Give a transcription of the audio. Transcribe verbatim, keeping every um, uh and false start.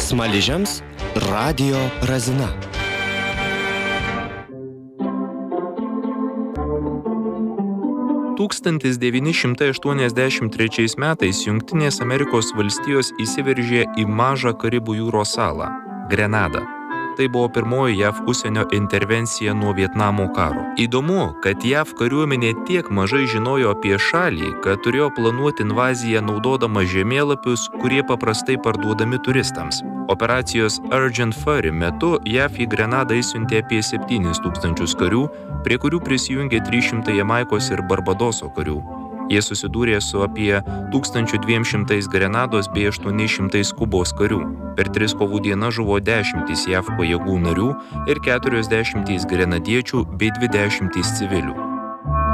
Smaližiams radijo Razina. tūkstantis devyni šimtai aštuoniasdešimt trečiais metais Jungtinės Amerikos valstijos įsiveržė į mažą Karibų jūros salą – Grenadą. Tai buvo pirmoji J A V užsienio intervencija nuo Vietnamo karo. Įdomu, kad J A V kariuomenė tiek mažai žinojo apie šalį, kad turėjo planuoti invaziją naudodama žemėlapius, kurie paprastai parduodami turistams. Operacijos Urgent Fury metu J A V į Grenadą išsiuntė apie septynis tūkstančius karių, prie kurių prisijungė trys šimtai Jamaikos ir Barbadoso karių. Jie susidūrė su apie tūkstantis dviem šimtais Grenados bei aštuoniais šimtais Kubos karių. Per tris kovų dienas žuvo dešimtys J A V pajėgų narių ir keturiasdešimtys grenadiečių bei dvidešimtys civilių.